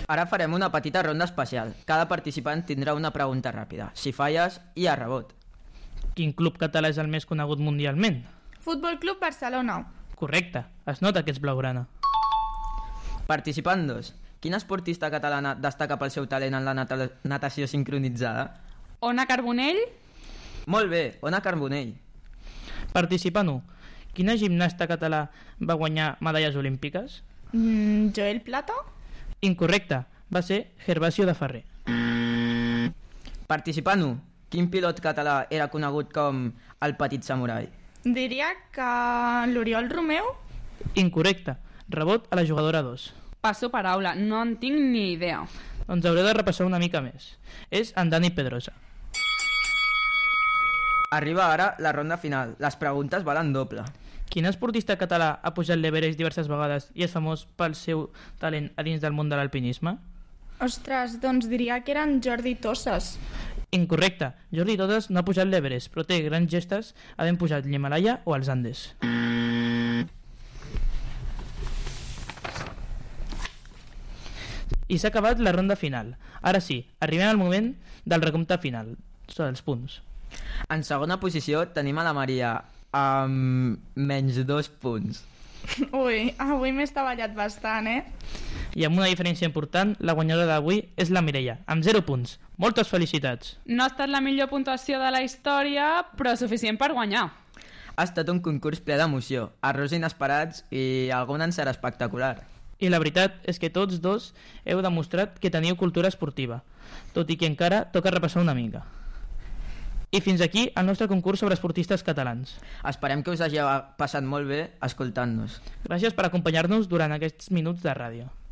Ara farem una petita ronda especial. Cada participant tindrà una pregunta ràpida. Si falles, hi ha rebot. Quin club català és el més conegut mundialment? Futbol Club Barcelona. Correcte, es nota que ets blaugrana. Participant 2. Quina esportista catalana destaca pel seu talent en la natació sincronitzada? Ona Carbonell. Molt bé, Ona Carbonell. Participant 1. Quina gimnasta català va guanyar medalles olímpiques? Joel Plata. Incorrecte, va ser Gervasio de Ferrer. Participant 1. Quin pilot català era conegut com el Petit Samurai? Diria que l'Oriol Romeu. Incorrecte, rebot a la jugadora 2. Passo paraula, no en tinc ni idea. Doncs hauré de repassar una mica més. És en Dani Pedrosa. Arriba ara la ronda final. Les preguntes valen doble. Quin esportista català ha pujat l'Everest diverses vegades i és famós pel seu talent a dins del món de l'alpinisme? Ostres, doncs diria que eren Jordi Tosses. Incorrecte, Jordi Todes no ha pujat l'Everest, però té grans gestes havent pujat l'Himalaya o els Andes. I s'ha acabat la ronda final. Ara sí, arribem al moment del recompte final, dels punts. En segona posició tenim a la Maria amb menys 2 punts. Ui, avui m'he estavellat bastant, I amb una diferència important, la guanyadora d'avui és la Mireia, amb 0 punts. Moltes felicitats. No ha estat la millor puntuació de la història, però suficient per guanyar. Ha estat un concurs ple d'emoció, errors inesperats i algun encert espectacular. I la veritat és que tots dos heu demostrat que teniu cultura esportiva, tot i que encara toca repassar una mica. I fins aquí el nostre concurs sobre esportistes catalans. Esperem que us hagi passat molt bé escoltant-nos. Gràcies per acompanyar-nos durant aquests minuts de ràdio.